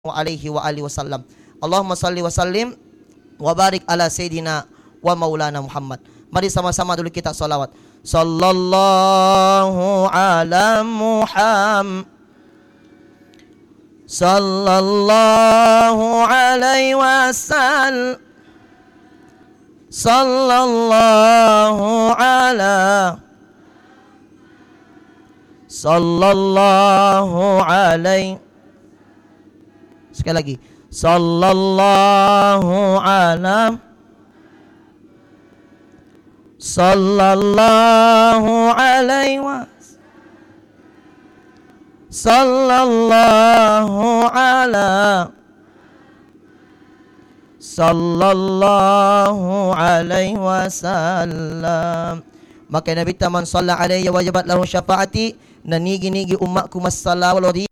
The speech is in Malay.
alaihi wa alihi wasallam. Allahumma salli wa sallim wa barik ala sayyidina wa maulana Muhammad. Mari sama-sama dulu kita salawat. Sallallahu ala Muhammad. Sallallahu alaihi wasallam. Sallallahu ala. Sallallahu alaihi. Sekali lagi. Sallallahu ala. Sallallahu alaihi wasallam. Sallallahu ala. Sallallahu alaihi wasallam. Maka Nabi taman sallallahu alaihi wajabat lahu syafaati. Nanigi-nigi umatku masalah waladi.